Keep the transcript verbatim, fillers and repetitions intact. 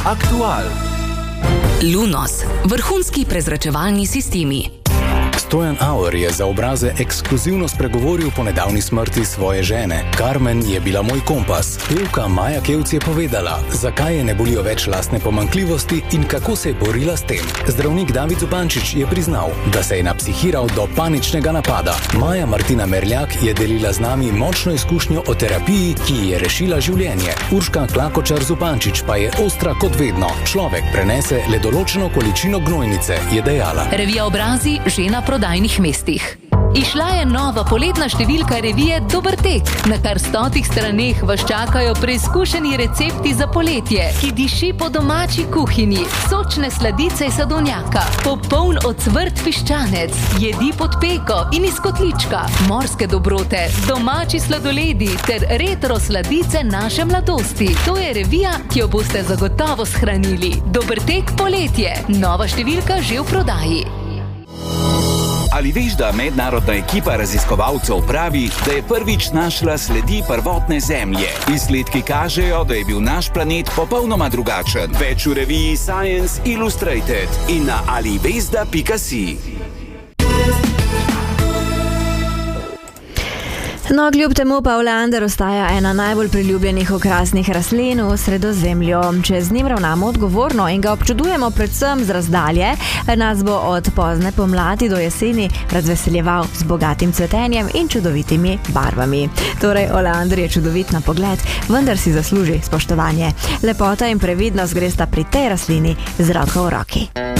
Aktual. Lunos, vrhunski prezračevalni sistemi. Stojan Auer je za obraze ekskluzivno spregovoril po nedavni smrti svoje žene. Carmen je bila moj kompas. Pevka Maja Kevc je povedala, zakaj je ne bolijo več lastne pomanjkljivosti in kako se je borila s tem. Zdravnik David Zupančič je priznal, da se je napsihiral do paničnega napada. Maja Martina Merljak je delila z nami močno izkušnjo o terapiji, ki ji je rešila življenje. Urška Klakočar Zupančič pa je ostra kot vedno. Človek prenese le določeno količino gnojnice, je dejala. Revija Obrazi že na prodajnih mestih. Išla je nova poletna številka revije Dober tek. Na kar stotih straneh vas čakajo preizkušeni recepti za poletje, ki diši po domači kuhinji, sočne sladice iz sadovnjaka, popoln ocvrt piščanec, jedi pod peko in iz kotlička, morske dobrote, domači sladoledi ter retro sladice naše mladosti. To je revija, ki jo boste zagotovo shranili. Dober tek poletje. Nova številka že v prodaji. Ali veš, da mednarodna ekipa raziskovalcev pravi, da je prvič našla sledi prvotne Zemlje? Izsledki kažejo, da je bil naš planet popolnoma drugačen. Več v reviji Science Illustrated in na alivesda pika si. No, kljub temu pa oleander ostaja ena najbolj priljubljenih okrasnih rastlin v Sredozemlju. Če z njim ravnamo odgovorno in ga občudujemo predvsem z razdalje, nas bo od pozne pomladi do jeseni razveseljeval z bogatim cvetenjem in čudovitimi barvami. Torej, oleander je čudovit na pogled, vendar si zasluži spoštovanje. Lepota in previdnost gresta pri tej rastlini z roko v roki.